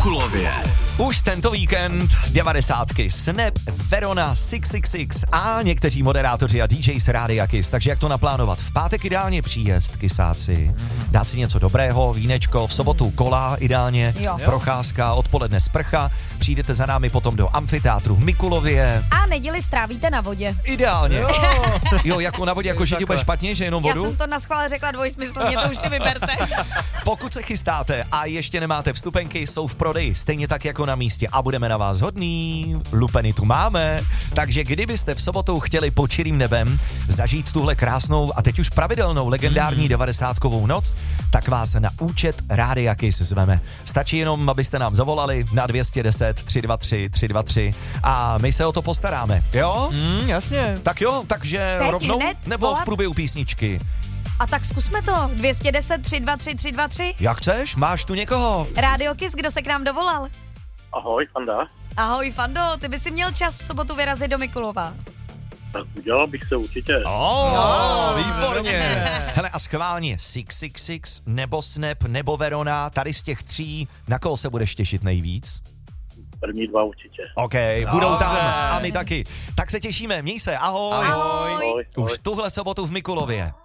Mikulově. Už tento víkend 90. Snap, Verona, 666 a někteří moderátoři a DJ z Rádia Kiss. Takže jak to naplánovat? V pátek ideálně příjezd, kysáci, dát si něco dobrého, vínečko, v sobotu kola ideálně, procházka, odpoledne sprcha, přijdete za námi potom do amfiteátru v Mikulově. A neděli strávíte na vodě. Ideálně. Jo, jako na vodě, jako že ti bude špatně, že jenom vodu? Já jsem to naschvál řekla dvojsmyslně, to už si vyberte. Pokud se chystáte a ještě nemáte vstupenky, jsou v prodeji, stejně tak jako na místě a budeme na vás hodní, lupeny tu máme, takže kdybyste v sobotu chtěli pod čirým nebem zažít tuhle krásnou a teď už pravidelnou legendární 90kovou noc, tak vás na účet Rádia Kiss zveme. Stačí jenom, abyste nám zavolali na 210 323 323 a my se o to postaráme, jo? Jasně. Tak jo, takže Teď rovnou hned nebo volat? v průběhu písničky? A tak zkusme to. 210 323 323. Jak chceš? Máš tu někoho? Rádio Kiss, kdo se k nám dovolal? Ahoj, Fanda. Ahoj Fando, ty by si měl čas v sobotu vyrazit do Mikulova. Tak udělal bych se určitě. Výborně. Hele, a schválně 666 nebo Snap nebo Verona, tady z těch tří, na koho se budeš těšit nejvíc? První dva určitě. OK, budou tam a my taky. Tak se těšíme, měj se, ahoj. Ahoj. Ahoj. Už tuhle sobotu v Mikulově.